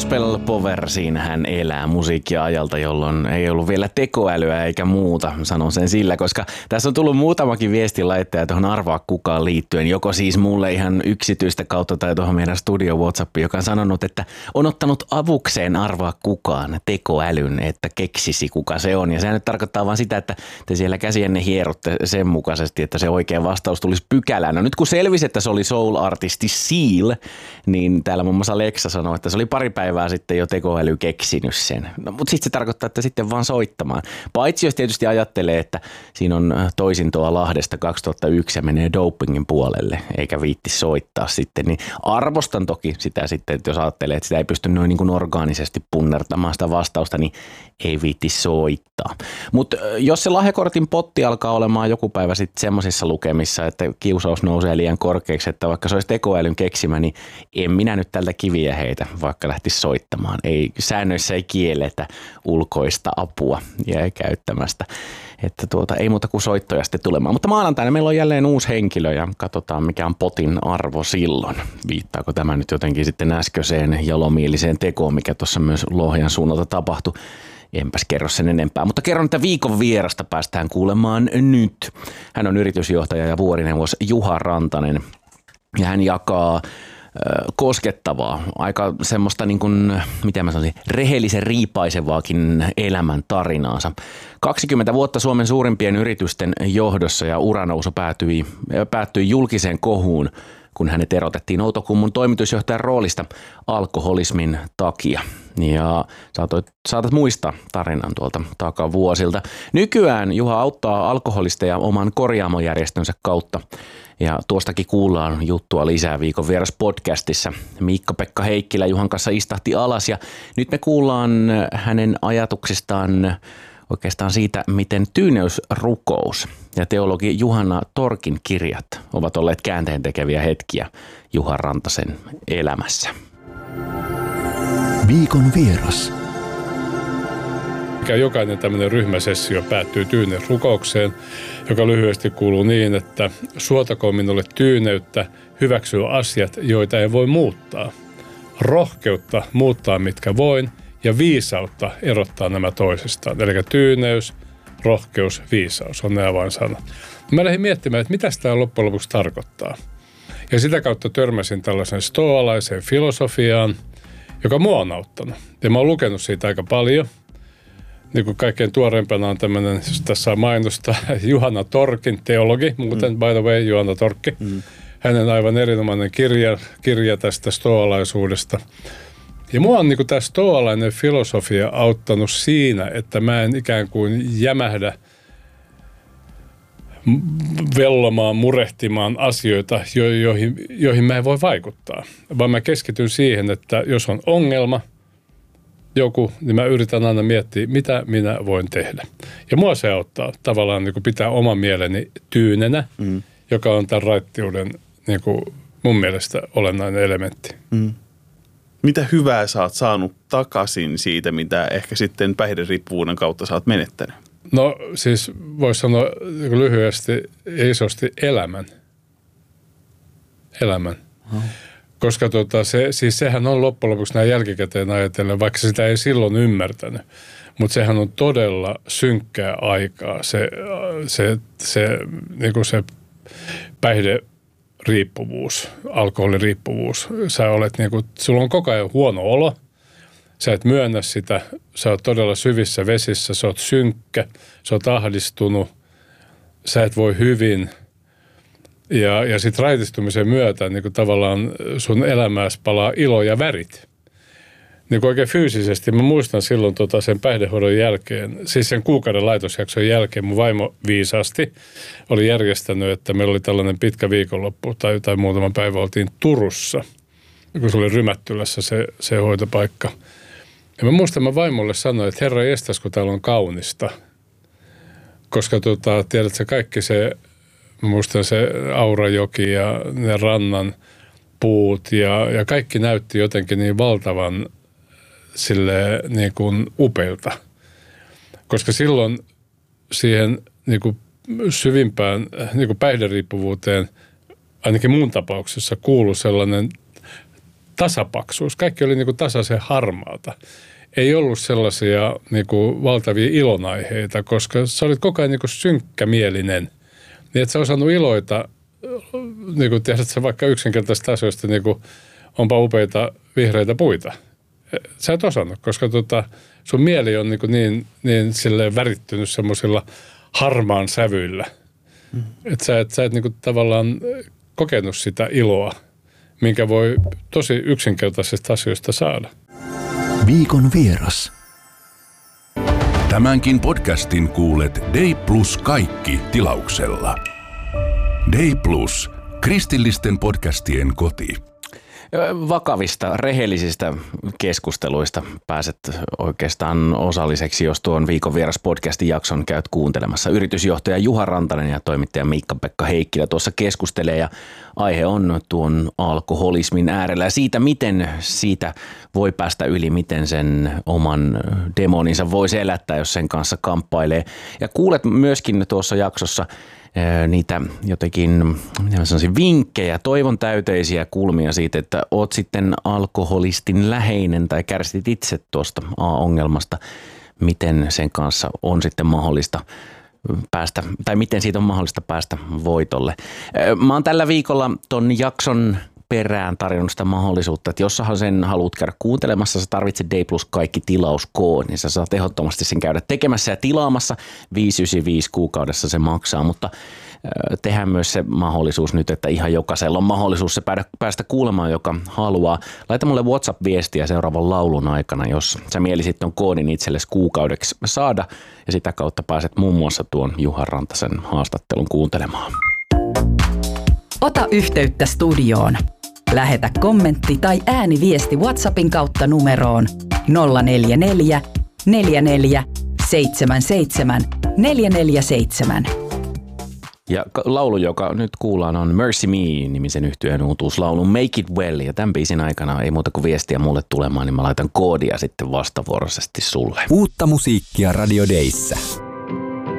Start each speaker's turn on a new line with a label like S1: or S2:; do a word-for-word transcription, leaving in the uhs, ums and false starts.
S1: Gospel Power, siinä hän elää musiikkiajalta, jolloin ei ollut vielä tekoälyä eikä muuta, sanon sen sillä, koska tässä on tullut muutamakin viesti laittaja tuohon Arvaa kukaan liittyen, joko siis mulle ihan yksityistä kautta tai tuohon meidän studio WhatsAppiin, joka on sanonut, että on ottanut avukseen Arvaa kukaan tekoälyn, että keksisi kuka se on. Ja sehän nyt tarkoittaa vaan sitä, että te siellä käsienne hierotte sen mukaisesti, että se oikea vastaus tulisi pykälään. No nyt kun selvisi, että se oli soul-artisti Seal, niin täällä muun muassa Leksa sanoi, että se oli pari päivää sitten jo tekoäly keksinyt sen. No, mutta sitten se tarkoittaa, että sitten vaan soittamaan. Paitsi jos tietysti ajattelee, että siinä on toisintoa Lahdesta kaksituhattayksi ja menee dopingin puolelle, eikä viitti soittaa sitten, niin arvostan toki sitä sitten, että jos ajattelee, että sitä ei pysty noin niin kuin orgaanisesti punnertamaan sitä vastausta, niin ei viitti soittaa. Mutta jos se lahjakortin potti alkaa olemaan joku päivä sitten semmoisissa lukemissa, että kiusaus nousee liian korkeaksi, että vaikka se olisi tekoälyn keksimä, niin en minä nyt tältä kiviä heitä, vaikka lähtisi soittamaan. Ei, säännöissä ei kielletä ulkoista apua ja käyttämästä. Että tuota, ei muuta kuin soittoja sitten tulemaan. Mutta maanantaina meillä on jälleen uusi henkilö ja katsotaan mikä on potin arvo silloin. Viittaako tämä nyt jotenkin sitten äskeiseen jalomieliseen tekoon, mikä tuossa myös Lohjan suunnalta tapahtui. Enpäs kerro sen enempää, mutta kerron, että viikon vierasta päästään kuulemaan nyt. Hän on yritysjohtaja ja vuorineuvos Juha Rantanen ja hän jakaa koskettavaa, aika semmoista niin kuin, miten mä sanoisin, rehellisen riipaisevaakin elämän tarinaansa. kaksikymmentä vuotta Suomen suurimpien yritysten johdossa ja uranousu päätyi, päättyi julkiseen kohuun, kun hänet erotettiin Outokummun toimitusjohtajan roolista alkoholismin takia. Ja saatoit, saatat muistaa tarinan tuolta takavuosilta. Nykyään Juha auttaa alkoholisteja oman korjaamojärjestönsä kautta. Ja tuostakin kuullaan juttua lisää viikon vieras podcastissa. Miikka-Pekka Heikkilä Juhan kanssa istahti alas ja nyt me kuullaan hänen ajatuksistaan oikeastaan siitä, miten tyyneysrukous ja teologi Juhana Torkin kirjat ovat olleet käänteentekeviä hetkiä Juha Rantasen elämässä.
S2: Viikon vieras.
S3: Jokainen tämmöinen ryhmäsessio päättyy tyyneysrukoukseen, joka lyhyesti kuuluu niin, että suotakoon minulle tyyneyttä hyväksyä asiat, joita ei voi muuttaa. Rohkeutta muuttaa mitkä voin ja viisautta erottaa nämä toisistaan. Eli tyyneys, rohkeus, viisaus on ne avainsanat. Mä lähdin miettimään, että mitä tämä loppujen lopuksi tarkoittaa. Ja sitä kautta törmäsin tällaisen stoalaiseen filosofiaan, joka mua on auttanut. Ja mä oon lukenut siitä aika paljon. Niin kuin kaikkein tuoreimpana on tämmöinen, jos tässä saa mainostaa, Juhana Torkin teologi, muuten mm. by the way, Juhana Torkki. Mm. Hänen aivan erinomainen kirja, kirja tästä stoalaisuudesta. Ja mua on niin kuin tämä stoalainen filosofia auttanut siinä, että mä en ikään kuin jämähdä vellomaan, murehtimaan asioita, joihin, joihin mä en voi vaikuttaa. Vaan mä keskityn siihen, että jos on ongelma, joku, niin mä yritän aina miettiä, mitä minä voin tehdä. Ja mua se auttaa tavallaan niin kuin pitää oman mieleni tyynenä, mm. joka on tämän raittiuden niin kuin mun mielestä olennainen elementti.
S2: Mm. Mitä hyvää sä oot saanut takaisin siitä, mitä ehkä sitten päihderiippuvuuden kautta sä oot menettänyt?
S3: No siis voisi sanoa niin lyhyesti ja isosti elämän. Elämän. Oh. Koska tota, se, siis sehän on loppujen lopuksi näin jälkikäteen ajatellen, vaikka sitä ei silloin ymmärtänyt. Mutta sehän on todella synkkää aikaa, se, se, se, niin se päihderiippuvuus, alkoholiriippuvuus. Sä olet, niin kuin, sulla on koko ajan huono olo, sä et myönnä sitä, sä oot todella syvissä vesissä, sä oot synkkä, sä oot ahdistunut, sä et voi hyvin. Ja, ja sitten raitistumisen myötä niin kuin tavallaan sun elämääsi palaa ilo ja värit. Niin kuin oikein fyysisesti. Mä muistan silloin tota sen päihdehoidon jälkeen, siis sen kuukauden laitosjakson jälkeen mun vaimo viisaasti oli järjestänyt, että meillä oli tällainen pitkä viikonloppu tai, tai muutama päivä oltiin Turussa, kun se oli Rymättylässä se, se hoitopaikka. Ja mä muistan, mä vaimolle sanoin, että herra estäs, kun täällä on kaunista. Koska tota, tiedätkö, kaikki se... Mä muistan se Aurajoki ja ne rannan puut ja, ja kaikki näytti jotenkin niin valtavan sille niin kuin upeilta. Koska silloin siihen niin kuin syvimpään niin kuin päihderiippuvuuteen, ainakin mun tapauksessa, kuului sellainen tasapaksuus. Kaikki oli niin kuin tasaisen harmaata. Ei ollut sellaisia niin kuin valtavia ilonaiheita, koska sä olit koko ajan niin kuin synkkämielinen. Niin että sä osannut iloita, niin kuin tiedät sä vaikka yksinkertaisista asioista, niin kuin onpa upeita vihreitä puita. Sä et osannut, koska tota, sun mieli on niin, niin, niin silleen värittynyt semmoisilla harmaan sävyillä. Mm. Että sä et, sä et niin kuin tavallaan kokenut sitä iloa, minkä voi tosi yksinkertaisista asioista saada.
S4: Viikon vieras. Tämänkin podcastin kuulet Day Plus kaikki -tilauksella. Day Plus, kristillisten podcastien koti.
S1: Vakavista, rehellisistä keskusteluista pääset oikeastaan osalliseksi, jos tuon Viikon vieras podcastin jakson käyt kuuntelemassa. Yritysjohtaja Juha Rantanen ja toimittaja Miikka-Pekka Heikkilä tuossa keskustelee ja aihe on tuon alkoholismin äärellä ja siitä, miten siitä voi päästä yli, miten sen oman demoninsa voi elättää, jos sen kanssa kamppailee. Ja kuulet myöskin tuossa jaksossa niitä jotenkin vinkkejä, toivon täyteisiä kulmia siitä, että oot sitten alkoholistin läheinen tai kärsit itse tuosta A-ongelmasta, miten sen kanssa on sitten mahdollista päästä, tai miten siitä on mahdollista päästä voitolle. Mä oon tällä viikolla ton jakson perään tarjonnut sitä mahdollisuutta, että jos sä sen haluat käydä kuuntelemassa, sä tarvitset Day Plus kaikki -tilauskoon, niin sä saat ehdottomasti sen käydä tekemässä ja tilaamassa. viisi yhdeksänkymmentäviisi kuukaudessa se maksaa, mutta tehdään myös se mahdollisuus nyt, että ihan jokaisella on mahdollisuus se päästä kuulemaan, joka haluaa. Laita mulle WhatsApp-viestiä seuraavan laulun aikana, jos sä mielisit ton koodin itsellesi kuukaudeksi saada ja sitä kautta pääset muun muassa tuon Juha Rantasen haastattelun kuuntelemaan.
S5: Ota yhteyttä studioon. Lähetä kommentti tai ääniviesti WhatsAppin kautta numeroon nolla neljä neljä, neljä neljä, seitsemän seitsemän, neljä neljä seitsemän.
S1: Ja laulu, joka nyt kuullaan, on Mercy Me-nimisen yhtyeen uutuuslaulu Make It Well. Ja tämän biisin aikana ei muuta kuin viestiä mulle tulemaan, niin mä laitan koodia sitten vastavuoroisesti sulle.
S6: Uutta musiikkia Radio Dayssä.